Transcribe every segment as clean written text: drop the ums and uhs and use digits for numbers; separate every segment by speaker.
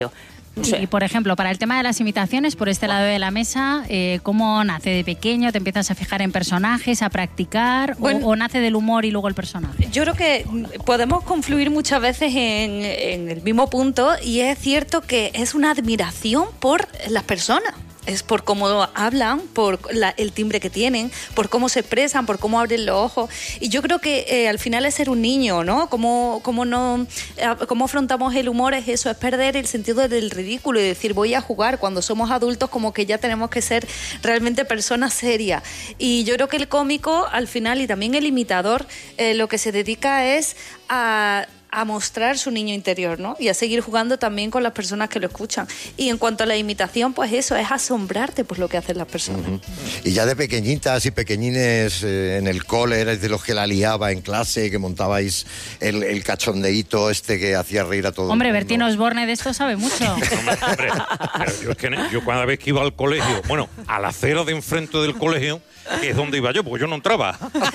Speaker 1: Sí.
Speaker 2: Y, por ejemplo, para el tema de las imitaciones, por este lado de la mesa, ¿cómo nace de pequeño? ¿Te empiezas a fijar en personajes, a practicar? Bueno, ¿o nace del humor y luego el personaje?
Speaker 1: Yo creo que podemos confluir muchas veces en el mismo punto, y es cierto que es una admiración por las personas. Es por cómo hablan, por el timbre que tienen, por cómo se expresan, por cómo abren los ojos. Y yo creo que al final es ser un niño, ¿no? Cómo afrontamos el humor es eso, es perder el sentido del ridículo y decir voy a jugar. Cuando somos adultos como que ya tenemos que ser realmente personas serias. Y yo creo que el cómico al final, y también el imitador, lo que se dedica es a mostrar su niño interior, ¿no? Y a seguir jugando también con las personas que lo escuchan. Y en cuanto a la imitación, pues eso, es asombrarte por lo que hacen las personas.
Speaker 3: Uh-huh. Y ya de pequeñitas y pequeñines en el cole, erais de los que la liaba en clase, que montabais el cachondeíto que hacía reír a todo
Speaker 2: Hombre,
Speaker 3: el mundo.
Speaker 2: Bertín Osborne de esto sabe mucho.
Speaker 4: Hombre, pero yo cada vez que iba al colegio, bueno, a la acera de enfrente del colegio, que es donde iba yo, porque yo no entraba.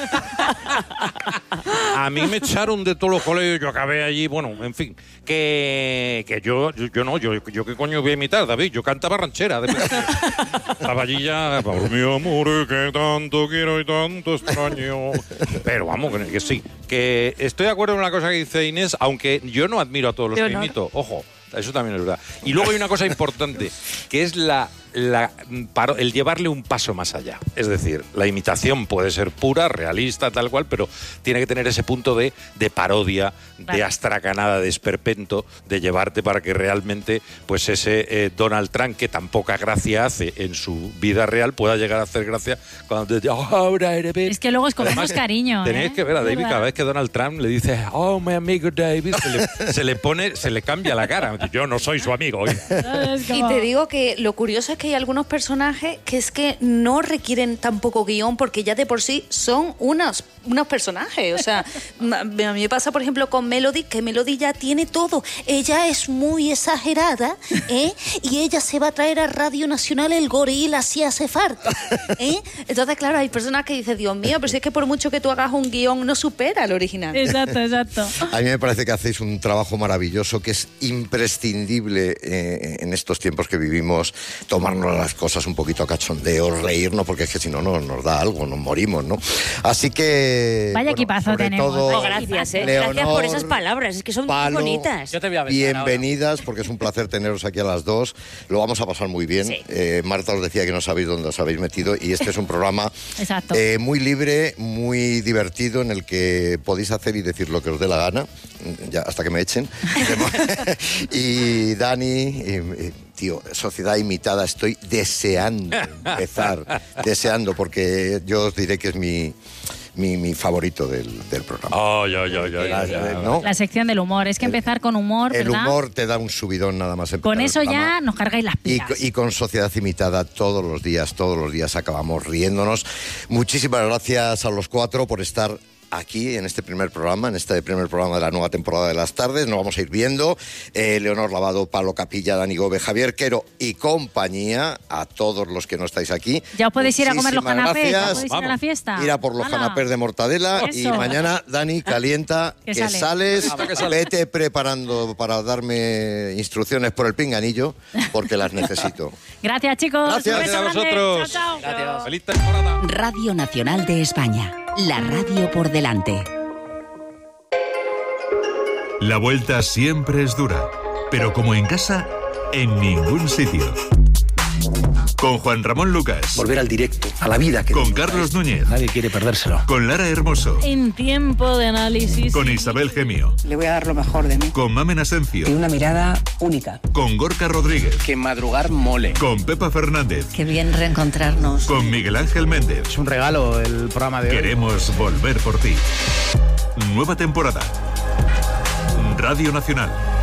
Speaker 4: A mí me echaron de todos los colegios, yo acabé allí, bueno, en fin, que yo qué coño voy a imitar, David, yo cantaba ranchera. Estaba allí ya, por mi amor, que tanto quiero y tanto extraño. Pero vamos, que sí, que estoy de acuerdo en una cosa que dice Inés, aunque yo no admiro a todos los que imito, ojo. Eso también es verdad. Y luego hay una cosa importante, que es el llevarle un paso más allá. Es decir, la imitación puede ser pura, realista, tal cual, pero tiene que tener ese punto de parodia, de astracanada, de esperpento, de llevarte para que realmente pues ese Donald Trump, que tan poca gracia hace en su vida real, pueda llegar a hacer gracia cuando te dice, ahora eres...
Speaker 2: Es que luego es con más cariño.
Speaker 4: Tenéis que ver a David, cada vez que Donald Trump le dice, oh, mi amigo David, se le cambia la cara. Yo no soy su amigo.
Speaker 1: Y te digo que lo curioso es que hay algunos personajes que es que no requieren tampoco guión, porque ya de por sí son unos personajes. O sea, a mí me pasa, por ejemplo, con Melody, que Melody ya tiene todo. Ella es muy exagerada, y ella se va a traer a Radio Nacional el gorila si hace falta. Entonces, claro, hay personas que dicen, Dios mío, pero si es que por mucho que tú hagas un guión, no supera el original.
Speaker 2: Exacto.
Speaker 3: A mí me parece que hacéis un trabajo maravilloso, que es imprescindible en estos tiempos que vivimos, tomarnos las cosas un poquito a cachondeo, reírnos, porque es que si no nos da algo, nos morimos, ¿no? Así que...
Speaker 2: Vaya equipazo tenemos.
Speaker 5: Gracias,
Speaker 3: Leonor,
Speaker 5: gracias por esas palabras, es que son muy bonitas.
Speaker 6: Yo te voy a
Speaker 3: bienvenidas, porque es un placer teneros aquí a las dos. Lo vamos a pasar muy bien.
Speaker 5: Sí.
Speaker 3: Marta os decía que no sabéis dónde os habéis metido, y este es un programa muy libre, muy divertido, en el que podéis hacer y decir lo que os dé la gana, ya hasta que me echen. Y Dani, tío, Sociedad Imitada, estoy deseando empezar, porque yo os diré que es mi favorito del programa.
Speaker 4: ¿No?
Speaker 2: La sección del humor. Es que empezar con humor,
Speaker 3: el
Speaker 2: ¿verdad?
Speaker 3: humor te da un subidón nada más empezar.
Speaker 2: Con eso ya nos cargáis las pilas.
Speaker 3: Y con Sociedad Imitada todos los días acabamos riéndonos. Muchísimas gracias a los cuatro por estar aquí en este primer programa de la nueva temporada de Las Tardes. Nos vamos a ir viendo. Leonor Lavado, Pablo Capilla, Dani Gómez, Javier Quero y compañía, a todos los que no estáis aquí.
Speaker 2: Ya os podéis ir a comer los canapés, ya podéis ir a la fiesta.
Speaker 3: Ir a por los canapés de mortadela. Eso. Y mañana, Dani, calienta, que sales. Vete preparando para darme instrucciones por el pinganillo, porque las necesito.
Speaker 2: Gracias, chicos.
Speaker 3: Gracias
Speaker 4: a vosotros.
Speaker 2: Chao.
Speaker 4: Gracias. Feliz temporada.
Speaker 7: Radio Nacional de España. La radio por delante.
Speaker 8: La vuelta siempre es dura, pero como en casa, en ningún sitio. Con Juan Ramón Lucas.
Speaker 6: Volver al directo, a la vida.
Speaker 8: Con Carlos Núñez.
Speaker 6: Nadie quiere perdérselo.
Speaker 8: Con Lara Hermoso.
Speaker 2: En tiempo de análisis.
Speaker 8: Con Isabel Gemio.
Speaker 9: Le voy a dar lo mejor de mí.
Speaker 8: Con Mamen Asencio.
Speaker 9: Y una mirada única.
Speaker 8: Con Gorka Rodríguez.
Speaker 6: Que madrugar mole.
Speaker 8: Con Pepa Fernández.
Speaker 10: Qué bien reencontrarnos.
Speaker 8: Con Miguel Ángel Méndez.
Speaker 6: Es un regalo el programa de hoy.
Speaker 8: Queremos volver por ti. Nueva temporada. Radio Nacional.